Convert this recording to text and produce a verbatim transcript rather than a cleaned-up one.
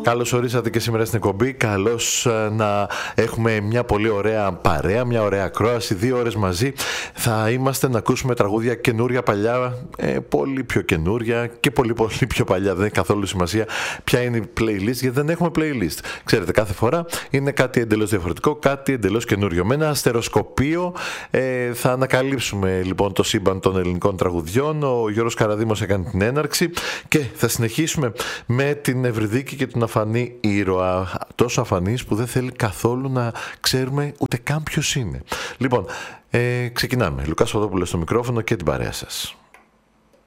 Καλώς ορίσατε και σήμερα στην εκπομπή. Καλώς να έχουμε μια πολύ ωραία παρέα, μια ωραία ακρόαση, δύο ώρες μαζί. Θα είμαστε να ακούσουμε τραγούδια καινούρια, παλιά, ε, πολύ πιο καινούρια και πολύ πολύ πιο παλιά. Δεν έχει καθόλου σημασία ποια είναι η playlist, γιατί δεν έχουμε playlist. Ξέρετε, κάθε φορά είναι κάτι εντελώς διαφορετικό, κάτι εντελώς καινούριο. Με ένα αστεροσκοπείο ε, θα ανακαλύψουμε λοιπόν το σύμπαν των ελληνικών τραγουδιών. Ο Γιώργος Καραδήμος έκανε την έναρξη και θα συνεχίσουμε με την Ευρυδίκη και τον αφανή ήρωα. Τόσο αφανής που δεν θέλει καθόλου να ξέρουμε ούτε καν ποιος είναι. Λοιπόν, ε, ξεκινάμε. Λουκάς Φωτόπουλος στο μικρόφωνο και την παρέα σας.